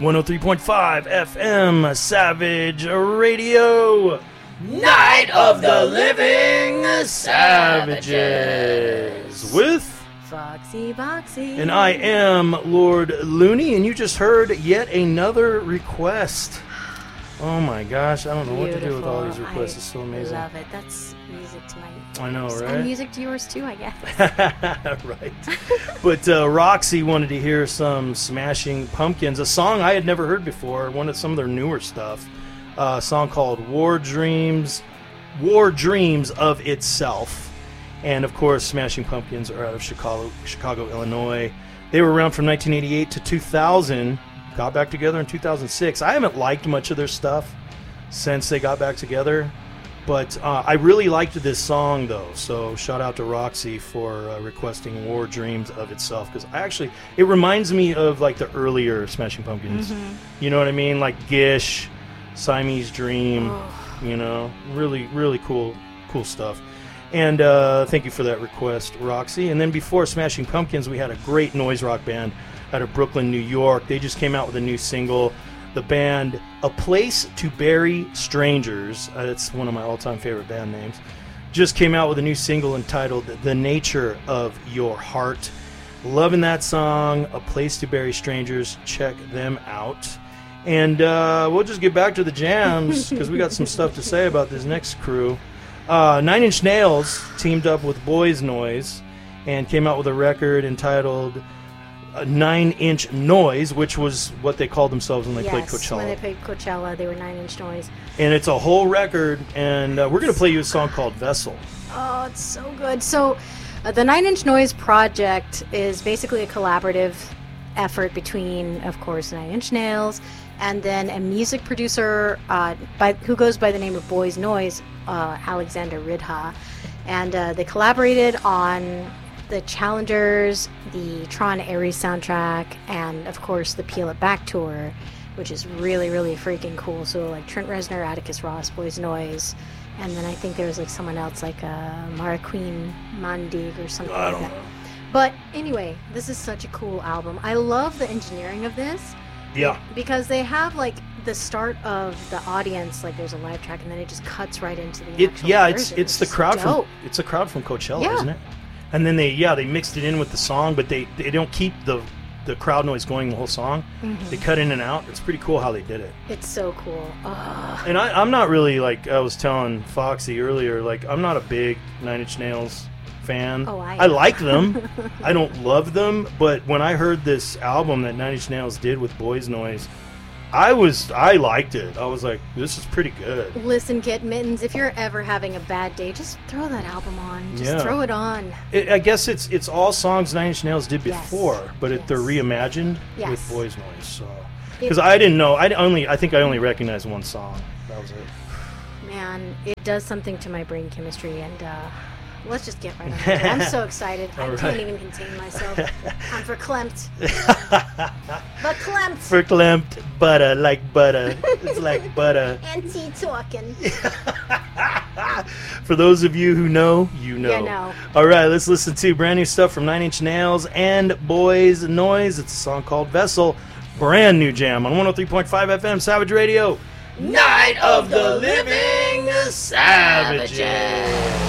103.5 FM Savage Radio. Night of the Living Savages. With Foxy Boxy. And I am Lord Looney, and you just heard yet another request. Oh my gosh, I don't know what to do with all these requests. It's so amazing. I love it. That's music to my ears. I know, right? And music to yours too, I guess. Right. But Roxy wanted to hear some Smashing Pumpkins, a song I had never heard before, one of some of their newer stuff. A song called War Dreams of Itself. And of course, Smashing Pumpkins are out of Chicago, Illinois. They were around from 1988 to 2000. Got back together in 2006. I haven't liked much of their stuff since they got back together, but I really liked this song though. So shout out to Roxy for requesting War Dreams of Itself, because it reminds me of like the earlier Smashing Pumpkins. Mm-hmm. You know what I mean? Like Gish, Siamese Dream. You know, really, really cool stuff. And thank you for that request, Roxy. And then before Smashing Pumpkins, we had a great noise rock band out of Brooklyn, New York. They just came out with a new single. The band A Place to Bury Strangers, that's one of my all-time favorite band names, just came out with a new single entitled The Nature of Your Heart. Loving that song, A Place to Bury Strangers. Check them out. And we'll just get back to the jams, because we got some stuff to say about this next crew. Nine Inch Nails teamed up with Boys Noise and came out with a record entitled 9 Inch Noise, which was what they called themselves when they played Coachella. When they played Coachella, they were 9 Inch Noise. And it's a whole record, and we're going to play you a song called Vessel. Oh, it's so good. So the 9 Inch Noise project is basically a collaborative effort between, of course, 9 Inch Nails and then a music producer who goes by the name of Boys Noise, Alexander Ridha. And they collaborated on the Challengers, the Tron Ares soundtrack, and of course the Peel It Back tour, which is really, really freaking cool. So like Trent Reznor, Atticus Ross, Boys Noise, and then I think there was like someone else like Mara Queen Mondig or something like that. But anyway, this is such a cool album. I love the engineering of this. Yeah. Because they have like the start of the audience, like there's a live track, and then it just cuts right into the actual version. It's the crowd from Coachella, isn't it? And then they mixed it in with the song, but they don't keep the crowd noise going the whole song. Mm-hmm. They cut in and out. It's pretty cool how they did it. It's so cool. And I'm not really, like I was telling Foxy earlier, like I'm not a big Nine Inch Nails fan. I like them. I don't love them, but when I heard this album that Nine Inch Nails did with Boys Noise, I liked it. I was like, this is pretty good. Listen, Kit Mittens, if you're ever having a bad day, just throw that album on. Just throw it on. I guess it's all songs Nine Inch Nails did before, but they're reimagined with Boys Noise. So, because I didn't know, I think I only recognized one song. That was it. Man, it does something to my brain chemistry, and let's just get right on it. I'm so excited. I can't even contain myself. I'm verklempt. Verklempt. Verklempt. Butter, like butter. It's like butter. Anti-talking. For those of you who know, you know. You know. All right, let's listen to brand new stuff from 9 Inch Nails and Boys Noise. It's a song called Vessel. Brand new jam on 103.5 FM Savage Radio. Night of the Living Savages.